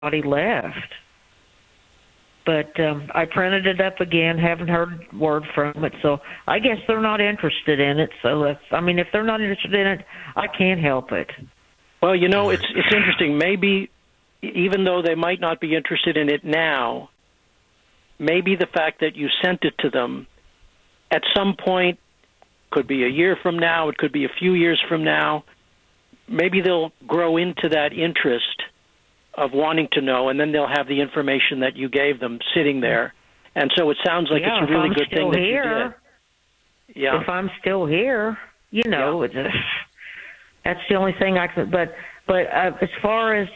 everybody left. But I printed it up again. Haven't heard word from it, so I guess they're not interested in it. So if they're not interested in it, I can't help it. Well, it's interesting. Maybe even though they might not be interested in it now, maybe the fact that you sent it to them at some point, could be a year from now, it could be a few years from now, maybe they'll grow into that interest of wanting to know, and then they'll have the information that you gave them sitting there. And so it sounds like it's a really good thing that you did. Yeah. If I'm still here, that's the only thing I could. But as far as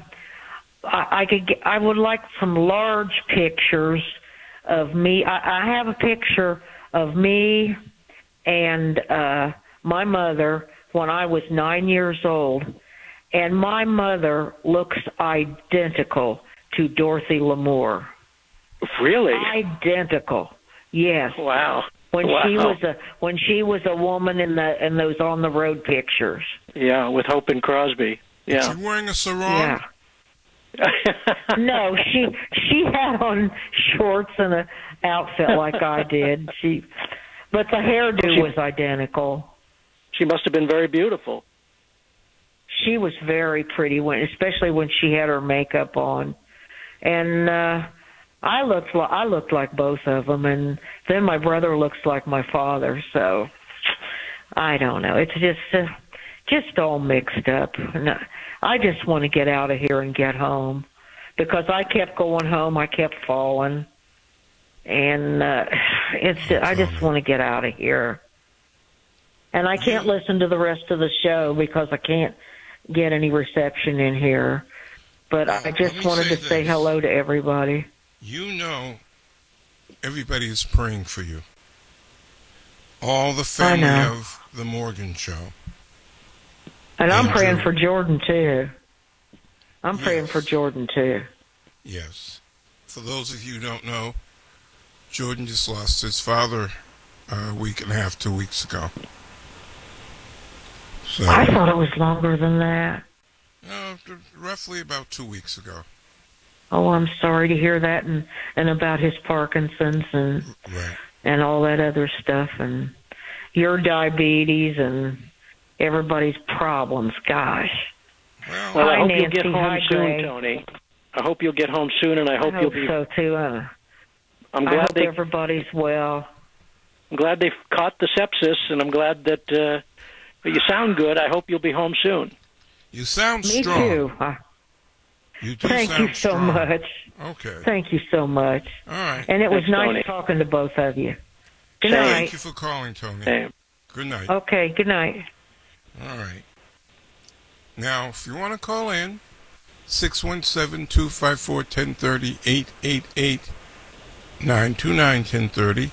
I would like some large pictures of me. I have a picture of me and my mother when I was 9 years old. And my mother looks identical to Dorothy Lamour. Really? Identical. Yes. Wow. When she was a woman in those on the road pictures. Yeah, with Hope and Crosby. Yeah. Is she wearing a sarong? Yeah. No, she had on shorts and an outfit like I did. But the hairdo was identical. She must have been very beautiful. She was very pretty, especially when she had her makeup on, and I looked like both of them, and then my brother looks like my father. So I don't know. It's just all mixed up. And I just want to get out of here and get home because I kept going home. I kept falling, and I just want to get out of here. And I can't listen to the rest of the show because I can't get any reception in here. But I just wanted to say hello to everybody. Everybody is praying for you. All the family of the Morgan Show. And I'm praying for Jordan, too. I'm praying for Jordan, too. Yes. For those of you who don't know, Jordan just lost his father a week and a half, 2 weeks ago. So, I thought it was longer than that. Roughly about 2 weeks ago. Oh, I'm sorry to hear that, and about his Parkinson's and all that other stuff, and your diabetes and everybody's problems. Gosh. Well, I hope you'll get home soon, Tony. I hope you'll get home soon, and I hope you'll be. So too. I'm glad I hope everybody's well. I'm glad they caught the sepsis, and I'm glad that. But you sound good. I hope you'll be home soon. You sound strong. Me too. You do Thank you so strong. much. Okay. Thank you so much. All right. And it was nice Tony. talking to both of you. Good night. Thank you for calling, Tony. Same. Good night. Okay, good night. All right. Now, if you want to call in, 617-254-1030, 888-929-1030.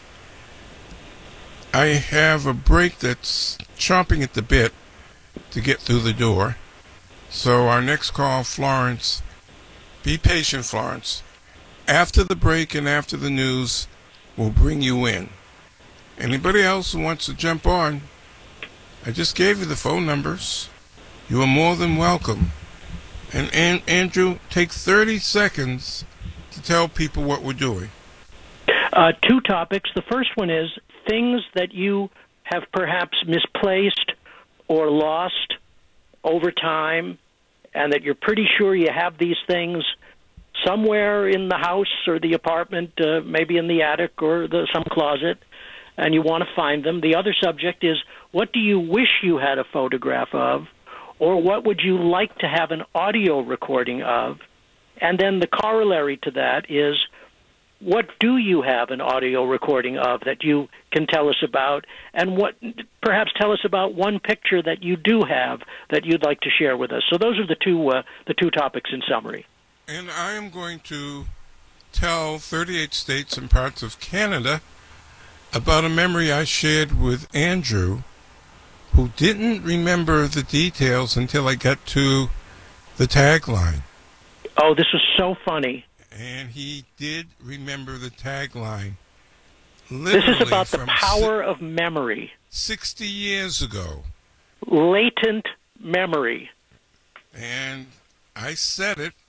I have a break that's chomping at the bit to get through the door. So our next call, Florence, be patient, Florence. After the break and after the news, we'll bring you in. Anybody else who wants to jump on, I just gave you the phone numbers. You are more than welcome. And Andrew, take 30 seconds to tell people what we're doing. Two topics. The first one is things that you have perhaps misplaced or lost over time, and that you're pretty sure you have these things somewhere in the house or the apartment, maybe in the attic or some closet, and you want to find them. The other subject is, what do you wish you had a photograph of, or what would you like to have an audio recording of? And then the corollary to that is, what do you have an audio recording of that you can tell us about? And perhaps tell us about one picture that you do have that you'd like to share with us. So those are the two topics in summary. And I am going to tell 38 states and parts of Canada about a memory I shared with Andrew, who didn't remember the details until I got to the tagline. Oh, this was so funny. And he did remember the tagline. This is about the power of memory. 60 years ago. Latent memory. And I said it,